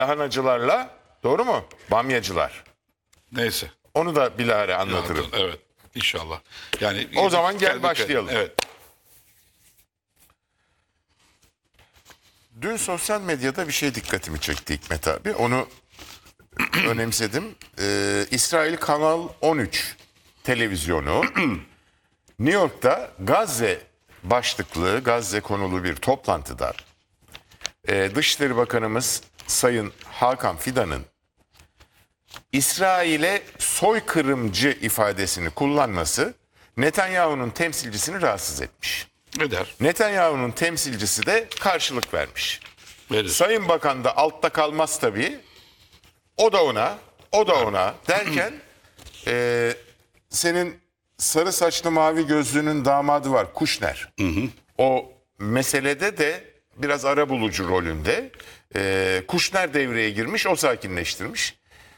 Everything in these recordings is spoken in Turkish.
lahanacılarla, doğru mu? Bamyacılar. Neyse. Onu da bilahare anlatırım. Evet. İnşallah. Yani O zaman gel dikkat- başlayalım. Evet. Dün sosyal medyada bir şey dikkatimi çekti Hikmet abi. Onu önemsedim. İsrail Kanal 13 televizyonu New York'ta Gazze başlıklı, Gazze konulu bir toplantıda Dışişleri Bakanımız Sayın Hakan Fidan'ın İsrail'e soykırımcı ifadesini kullanması Netanyahu'nun temsilcisini rahatsız etmiş. Ne der? Netanyahu'nun temsilcisi de karşılık vermiş. Verir. Sayın Bakan da altta kalmaz tabii. O da ona derken senin sarı saçlı mavi gözlünün damadı var Kuşner. O meselede de biraz arabulucu rolünde. Kuşner devreye girmiş, o sakinleştirmiş.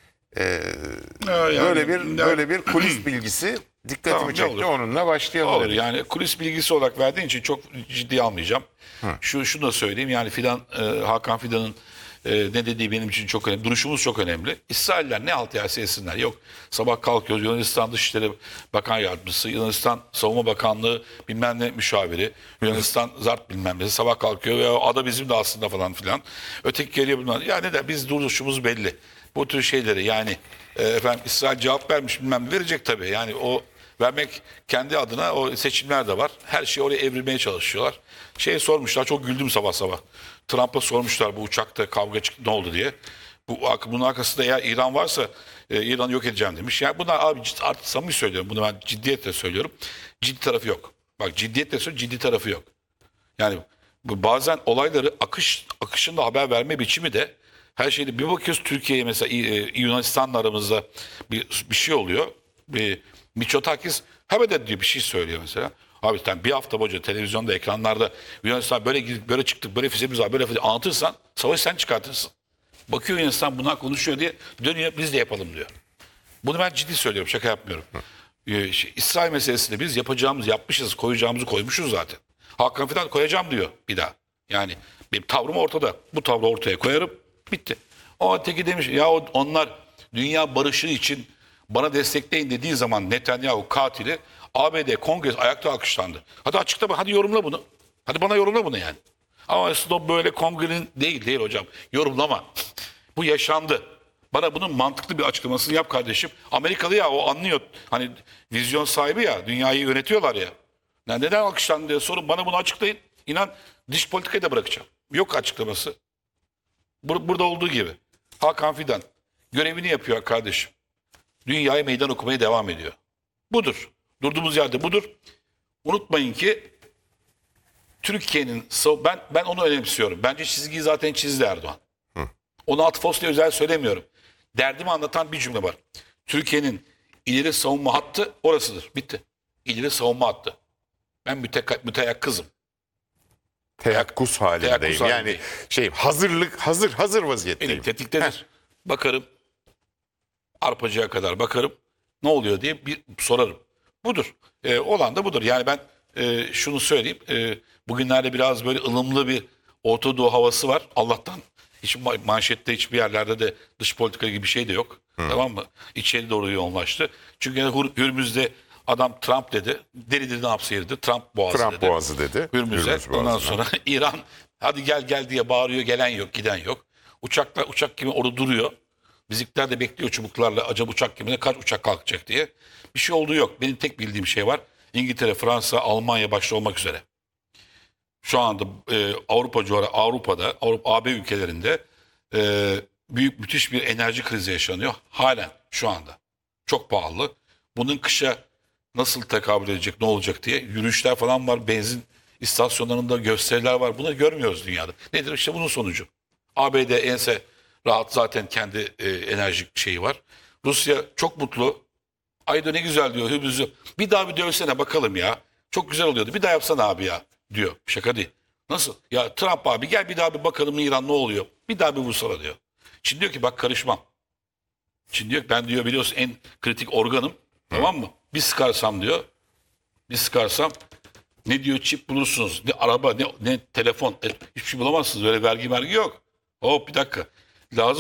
Böyle bir kulis bilgisi dikkatimi Tamam, ne çekti. olur. Onunla başlayalım. Olur yani kulis bilgisi olarak verdiğin için çok ciddiye almayacağım. Şunu da söyleyeyim yani Hakan Fidan'ın ne dediği benim için çok önemli. Duruşumuz çok önemli. İsrailler ne alt yerse yesinler. Yok sabah kalkıyoruz Yunanistan Dışişleri Bakan Yardımcısı, Yunanistan Savunma Bakanlığı bilmem ne müşaviri, Yunanistan Zart bilmem ne sabah kalkıyor ve o ada bizim de aslında falan filan. Öteki geliyor bilmem. Ya ne de biz duruşumuz belli. Bu tür şeyleri yani efendim İsrail cevap vermiş bilmem ne verecek tabii. Yani o vermek kendi adına o seçimler de var. Her şeyi oraya evrilmeye çalışıyorlar. Sormuşlar çok güldüm sabah sabah. Trump'a sormuşlar bu uçakta kavga çıktı ne oldu diye. Bunun arkasında eğer İran varsa İran'ı yok edeceğim demiş. Yani bunlar abi artık samimi söylüyorum. Bunu ben ciddiyetle söylüyorum. Ciddi tarafı yok. Bak ciddiyetle söylüyorum ciddi tarafı yok. Yani bazen olayları akışında haber verme biçimi de her şeyde bir bakıyoruz Türkiye'ye mesela Yunanistan'la aramızda bir şey oluyor. Mitsotakis hemen diyor bir şey söylüyor mesela. Abi sen bir hafta boyunca televizyonda ekranlarda Yunanistan böyle gidip böyle çıktık böyle füzemiz var böyle anlatırsan savaş sen çıkartırsın. Bakıyor Yunanistan bunlar konuşuyor diye dönüyor biz de yapalım diyor. Bunu ben ciddi söylüyorum şaka yapmıyorum. İsrail meselesinde biz yapmışız koyacağımızı koymuşuz zaten. Hakan Fidan koyacağım diyor bir daha. Yani benim tavrım ortada. Bu tavrı ortaya koyarım bitti. O öteki demiş ya onlar dünya barışı için bana destekleyin dediği zaman Netanyahu katili ABD Kongresi ayakta alkışlandı. Hadi açıklama hadi yorumla bunu. Hadi bana yorumla bunu yani. Ama aslında böyle kongrenin değil hocam. Yorumlama. Bu yaşandı. Bana bunun mantıklı bir açıklamasını yap kardeşim. Amerikalı ya o anlıyor. Hani vizyon sahibi ya dünyayı yönetiyorlar ya. Yani neden alkışlandı diye sorun bana bunu açıklayın. İnan dış politikayı da bırakacağım. Yok açıklaması. Burada olduğu gibi. Hakan Fidan görevini yapıyor kardeşim. Dünyaya meydan okumaya devam ediyor. Budur. Durduğumuz yerde budur. Unutmayın ki Türkiye'nin ben onu önemsiyorum. Bence çizgiyi zaten çizdi Erdoğan. Onu Atıf diye özel söylemiyorum. Derdimi anlatan bir cümle var. Türkiye'nin ileri savunma hattı orasıdır. Bitti. İleri savunma hattı. Ben müteyakkızım. Teyakkuz halindeyim. Teyakkuz Yani halindeyim. hazır vaziyetteyim. Elim tetiktedir. Bakarım. Arpacığa kadar bakarım. Ne oluyor diye bir sorarım. Budur. Olan da budur. Yani ben şunu söyleyeyim. Bugünlerde biraz böyle ılımlı bir Orta Doğu havası var. Allah'tan hiç manşette hiçbir yerlerde de dış politika gibi bir şey de yok. Tamam mı? İçeri doğru yoğunlaştı. Çünkü Hürmüz'de adam Trump dedi. Deli ne yapsaydı? Trump boğazı dedi. Hürmüz'e. Hürmüz Ondan boğazına. sonra İran hadi gel diye bağırıyor. Gelen yok, giden yok. Uçak gibi orada duruyor. Bizimkiler de bekliyor çubuklarla acaba uçak kimine kaç uçak kalkacak diye. Bir şey olduğu yok. Benim tek bildiğim şey var. İngiltere, Fransa, Almanya başta olmak üzere. Şu anda Avrupa'da, AB ülkelerinde müthiş bir enerji krizi yaşanıyor. Halen şu anda. Çok pahalı. Bunun kışa nasıl tekabül edecek, ne olacak diye yürüyüşler falan var. Benzin istasyonlarında gösteriler var. Bunları görmüyoruz dünyada. Nedir? İşte bunun sonucu. ABD ense rahat zaten kendi enerji şeyi var. Rusya çok mutlu. Ayda ne güzel diyor Hürmüz'ü. Bir daha bir dövsene bakalım ya. Çok güzel oluyordu. Bir daha yapsana abi ya diyor. Şaka değil. Nasıl? Ya Trump abi gel bir daha bir bakalım İran ne oluyor. Bir daha bir vursana diyor. Çin diyor ki bak karışmam. Çin diyor ki ben diyor biliyorsun en kritik organım. Tamam mı? Bir sıkarsam diyor. Bir sıkarsam ne diyor çip bulursunuz. Ne araba ne telefon. Hiçbir şey bulamazsınız. Böyle vergi yok. Hop bir dakika. Lazım